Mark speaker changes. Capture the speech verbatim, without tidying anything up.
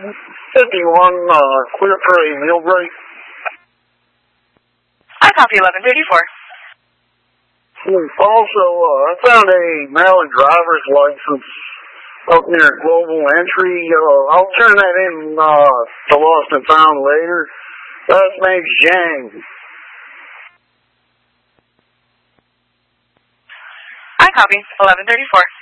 Speaker 1: fifty-one, uh, clear for a meal break.
Speaker 2: I copy eleven thirty-four.
Speaker 1: Also, uh, I found a Maryland driver's license up near Global Entry. Uh, I'll turn that in uh, to Lost and Found later. Last name's Zhang.
Speaker 2: I copy eleven thirty-four.